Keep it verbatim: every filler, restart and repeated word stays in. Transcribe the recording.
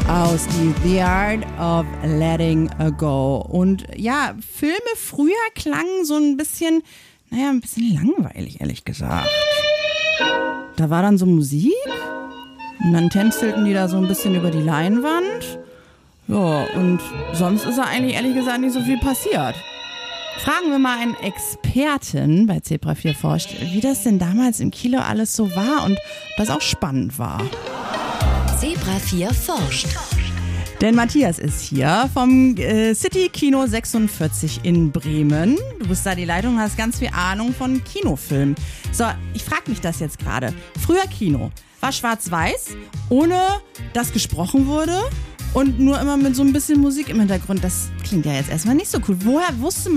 aus die The Art of Letting Go. Und ja, Filme früher klangen so ein bisschen, naja, ein bisschen langweilig, ehrlich gesagt. Da war dann so Musik und dann tänzelten die da so ein bisschen über die Leinwand. Ja, und sonst ist ja eigentlich ehrlich gesagt nicht so viel passiert. Fragen wir mal einen Experten bei Zebra vier forscht, wie das denn damals im Kino alles so war und ob das auch spannend war. Zebra vier forscht. Denn Matthias ist hier vom äh, City Kino sechsundvierzig in Bremen. Du bist da die Leitung, hast ganz viel Ahnung von Kinofilmen. So, ich frage mich das jetzt gerade. Früher Kino war schwarz-weiß, ohne dass gesprochen wurde und nur immer mit so ein bisschen Musik im Hintergrund. Das klingt ja jetzt erstmal nicht so cool. Woher wusste